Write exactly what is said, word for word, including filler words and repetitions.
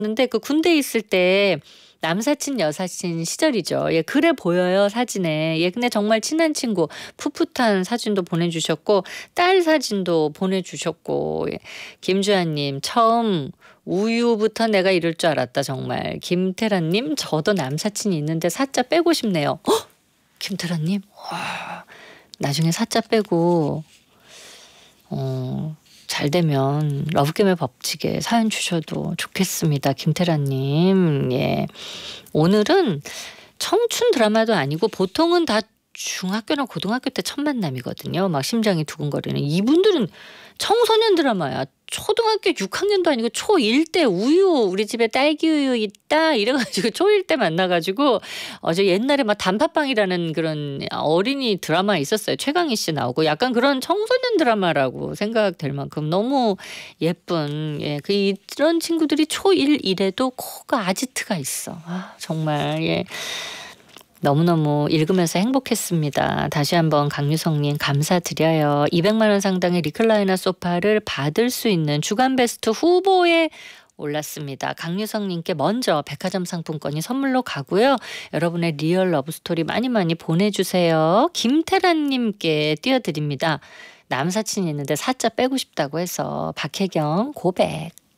근데 그 군대에 있을 때 남사친 여사친 시절이죠. 예, 그래 보여요 사진에. 예, 근데 정말 친한 친구 풋풋한 사진도 보내주셨고 딸 사진도 보내주셨고. 예. 김주환님 처음 우유부터 내가 이럴 줄 알았다 정말. 김태란님 저도 남사친이 있는데 사자 빼고 싶네요. 헉! 김태란님 와, 나중에 사자 빼고 어, 잘 되면 러브게임의 법칙에 사연 주셔도 좋겠습니다. 김태란님. 예. 오늘은 청춘 드라마도 아니고 보통은 다 중학교나 고등학교 때 첫 만남이거든요. 막 심장이 두근거리는. 이분들은 청소년 드라마야. 초등학교 육 학년도 아니고 초일 때 우유 우리 집에 딸기 우유 있다 이래가지고 초일 때 만나가지고 어제 옛날에 막 단팥빵이라는 그런 어린이 드라마 있었어요. 최강희 씨 나오고 약간 그런 청소년 드라마라고 생각될 만큼 너무 예쁜 예, 그 이런 친구들이 초일 이래도 코가 아지트가 있어. 아, 정말 예. 너무너무 읽으면서 행복했습니다. 다시 한번 강유성님 감사드려요. 이백만 원 상당의 리클라이너 소파를 받을 수 있는 주간 베스트 후보에 올랐습니다. 강유성님께 먼저 백화점 상품권이 선물로 가고요. 여러분의 리얼 러브스토리 많이 많이 보내주세요. 김태란님께 띄워드립니다. 남사친이 있는데 사자 빼고 싶다고 해서 박혜경 고백.